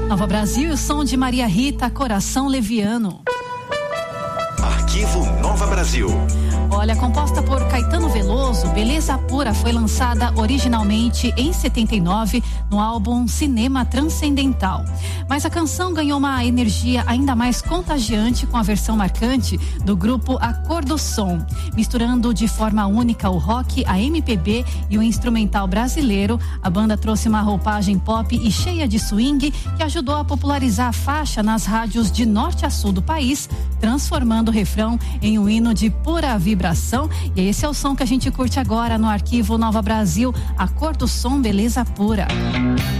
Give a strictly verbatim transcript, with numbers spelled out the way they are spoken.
Nova Brasil, o som de Maria Rita, Coração Leviano. Arquivo Nova Brasil. Olha, composta por Caetano Veloso, Beleza Pura foi lançada originalmente em setenta e nove no álbum Cinema Transcendental. Mas a canção ganhou uma energia ainda mais contagiante com a versão marcante do grupo A Cor do Som. Misturando de forma única o rock, a M P B e o instrumental brasileiro, a banda trouxe uma roupagem pop e cheia de swing que ajudou a popularizar a faixa nas rádios de norte a sul do país, transformando o refrão em um hino de pura vibração. E esse é o som que a gente curte agora no Arquivo Nova Brasil, A Cor do Som, Beleza Pura.